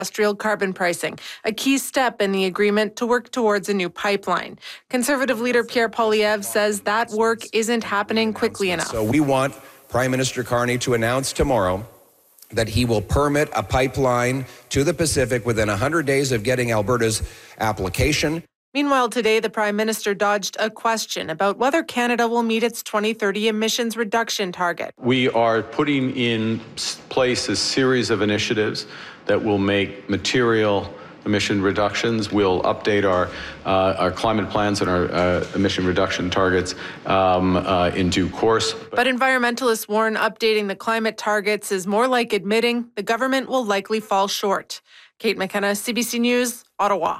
industrial carbon pricing, a key step in the agreement to work towards a new pipeline. Conservative leader Pierre Poilievre says that work isn't happening quickly enough. So we want Prime Minister Carney to announce tomorrow that he will permit a pipeline to the Pacific within 100 days of getting Alberta's application. Meanwhile, today, the Prime Minister dodged a question about whether Canada will meet its 2030 emissions reduction target. We are putting in place a series of initiatives that will make material emission reductions. We'll update our climate plans and our emission reduction targets in due course. But environmentalists warn updating the climate targets is more like admitting the government will likely fall short. Kate McKenna, CBC News, Ottawa.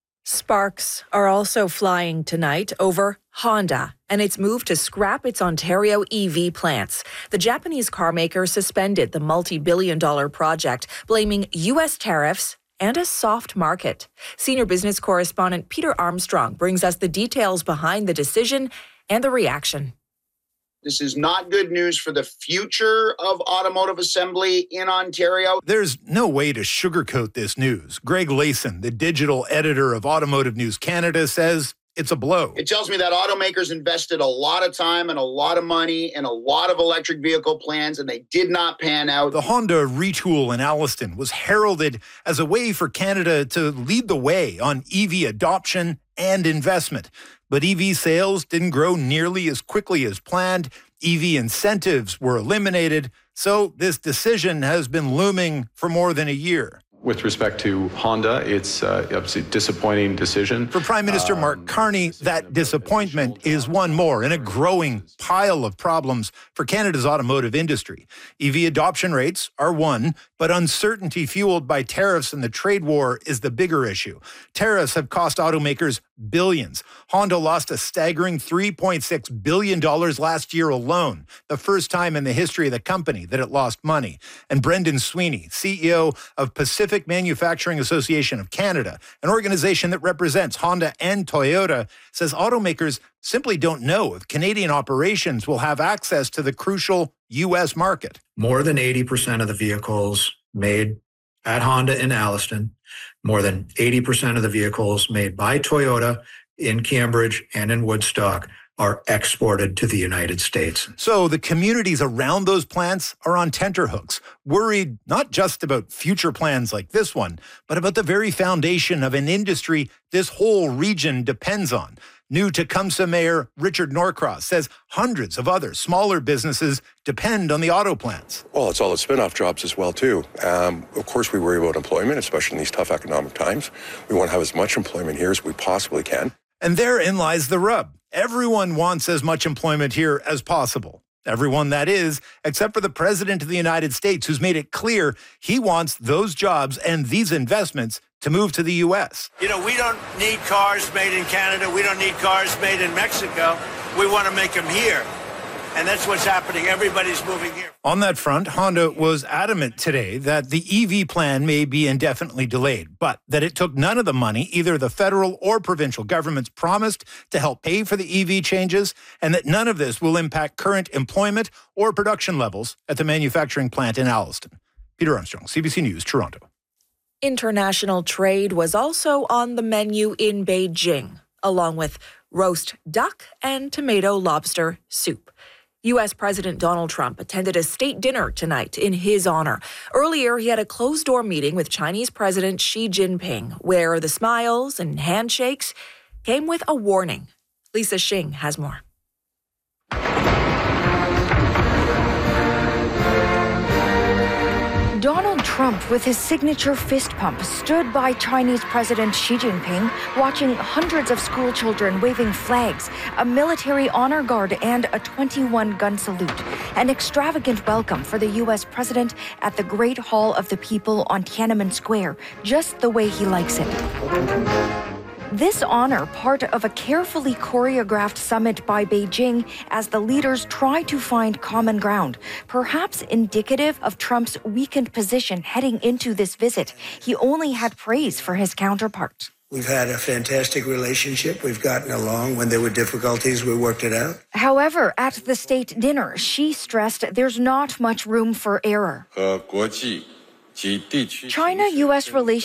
Sparks are also flying tonight over Honda and its move to scrap its Ontario EV plants. The Japanese carmaker suspended the multi-billion-dollar project, blaming U.S. tariffs and a soft market. Senior business correspondent Peter Armstrong brings us the details behind the decision and the reaction. This is not good news for the future of automotive assembly in Ontario. There's no way to sugarcoat this news. Greg Layson, the digital editor of Automotive News Canada, says it's a blow. It tells me that automakers invested a lot of time and a lot of money and a lot of electric vehicle plans, and they did not pan out. The Honda retool in Alliston was heralded as a way for Canada to lead the way on EV adoption and investment. But EV sales didn't grow nearly as quickly as planned. EV incentives were eliminated. So this decision has been looming for more than a year. With respect to Honda, it's obviously a disappointing decision. For Prime Minister Mark Carney, that disappointment is one more in a growing pile of problems for Canada's automotive industry. EV adoption rates are one, but uncertainty fueled by tariffs and the trade war is the bigger issue. Tariffs have cost automakers billions. Honda lost a staggering $3.6 billion last year alone, the first time in the history of the company that it lost money. And Brendan Sweeney, CEO of Pacific Manufacturing Association of Canada, an organization that represents Honda and Toyota, says automakers simply don't know if Canadian operations will have access to the crucial U.S. market. More than 80% of the vehicles made at Honda in Alliston, more than 80% of the vehicles made by Toyota in Cambridge and in Woodstock are exported to the United States. So the communities around those plants are on tenterhooks, worried not just about future plans like this one, but about the very foundation of an industry this whole region depends on. New Tecumseh Mayor Richard Norcross says hundreds of other smaller businesses depend on the auto plants. Well, it's all the spin-off jobs as well, too. Of course, we worry about employment, especially in these tough economic times. We want to have as much employment here as we possibly can. And therein lies the rub. Everyone wants as much employment here as possible. Everyone, that is, except for the President of the United States, who's made it clear he wants those jobs and these investments to move to the U.S. You know, we don't need cars made in Canada. We don't need cars made in Mexico. We want to make them here. And that's what's happening. Everybody's moving here. On that front, Honda was adamant today that the EV plan may be indefinitely delayed, but that it took none of the money either the federal or provincial governments promised to help pay for the EV changes, and that none of this will impact current employment or production levels at the manufacturing plant in Alliston. Peter Armstrong, CBC News, Toronto. International trade was also on the menu in Beijing, along with roast duck and tomato lobster soup. U.S. President Donald Trump attended a state dinner tonight in his honor. Earlier, he had a closed-door meeting with Chinese President Xi Jinping, where the smiles and handshakes came with a warning. Lisa Shing has more. Donald Trump, with his signature fist pump, stood by Chinese President Xi Jinping, watching hundreds of school children waving flags, a military honor guard, and a 21-gun salute. An extravagant welcome for the U.S. president at the Great Hall of the People on Tiananmen Square, just the way he likes it. This honor, part of a carefully choreographed summit by Beijing as the leaders try to find common ground, perhaps indicative of Trump's weakened position heading into this visit. He only had praise for his counterpart. We've had a fantastic relationship. We've gotten along. When there were difficulties, we worked it out. However, at the state dinner, Xi stressed there's not much room for error. China-U.S. relations